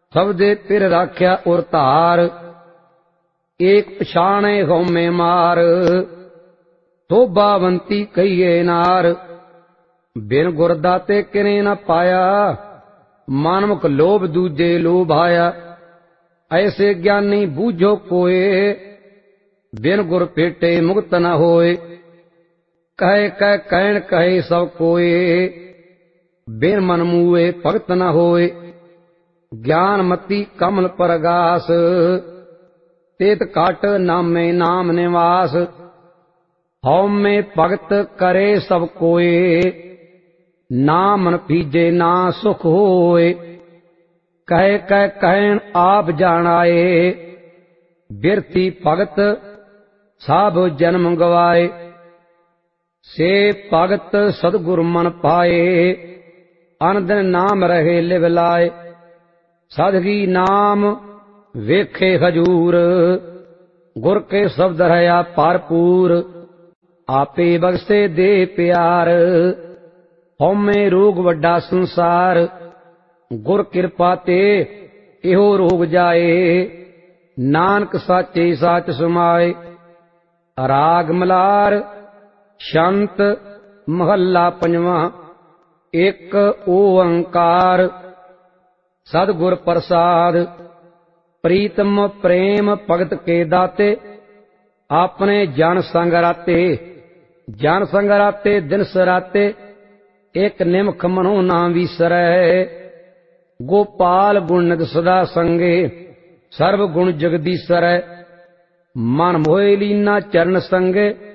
सब दे पिर राख्या उर धार, एक पछाणे गौमे मार। शोभावंती कहिए नार, बिन गुर दाते किने न पाया, मानमुख लोभ दूजे लोभाया। ऐसे ज्ञानी बूझो कोय, बिन गुर भेटे मुक्त न होए। कहे कह कहन कहे सब कोय, बिन मन मुए भगत न होए। ज्ञान मति कमल परगास, तेत काट नामे नाम निवास। हौ में भगत करे सब कोय, नाम मन पीजे ना सुख होए। कहे कह कहन आप जानाए, बिरथी भगत साब जन्म गवाए। से भगत सदगुर मन पाए, अन दिन नाम रहे लिव लाए। सादगी नाम वेखे हजूर, गुर के शब्द रहा भरपूर। आपे बगसे दे प्यार, हौमे रोग वड्डा संसार। गुर कृपा ते इहो रोग जाए, नानक साचे साच समाए। राग मलार शंत महला पंजवा, एक ओंकार। सदगुर प्रसाद प्रीतम प्रेम भगत के दाते, अपने जन संग राते। जन संग राते दिन सराते, एक निमख मनो ना विसरै। गोपाल गुण नित सदा संगे, सर्व गुण जगदीसरै। मन मोहे लीना चरण संगे,